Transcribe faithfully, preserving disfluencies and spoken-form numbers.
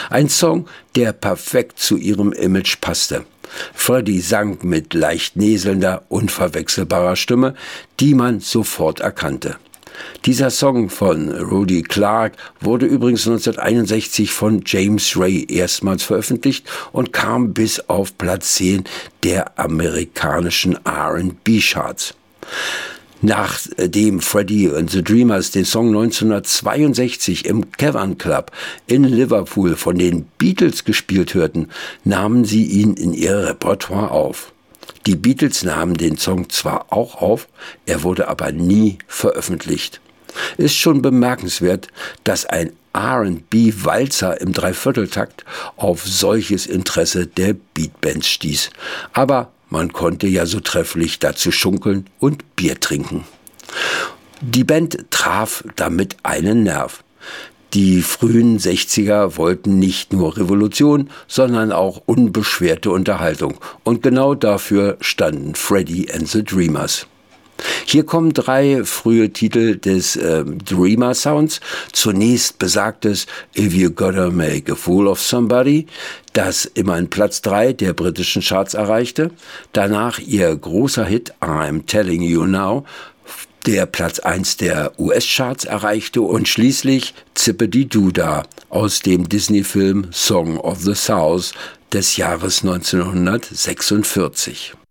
Ein Song, der perfekt zu ihrem Image passte. Freddie sang mit leicht näselnder, unverwechselbarer Stimme, die man sofort erkannte. Dieser Song von Rudy Clark wurde übrigens neunzehnhunderteinundsechzig von James Ray erstmals veröffentlicht und kam bis auf Platz zehn der amerikanischen R und B-Charts. Nachdem Freddie and the Dreamers den Song neunzehnhundertzweiundsechzig im Cavern Club in Liverpool von den Beatles gespielt hörten, nahmen sie ihn in ihr Repertoire auf. Die Beatles nahmen den Song zwar auch auf, er wurde aber nie veröffentlicht. Ist schon bemerkenswert, dass ein R und B-Walzer im Dreivierteltakt auf solches Interesse der Beatbands stieß. Aber man konnte ja so trefflich dazu schunkeln und Bier trinken. Die Band traf damit einen Nerv. Die frühen sechziger wollten nicht nur Revolution, sondern auch unbeschwerte Unterhaltung. Und genau dafür standen Freddie and the Dreamers. Hier kommen drei frühe Titel des äh, Dreamer Sounds. Zunächst besagtes If You Gotta Make a Fool of Somebody, das immerhin Platz drei der britischen Charts erreichte. Danach ihr großer Hit I'm Telling You Now, der Platz eins der U S-Charts erreichte, und schließlich Zippity-Doo-Dah aus dem Disney-Film Song of the South des Jahres neunzehnhundertsechsundvierzig.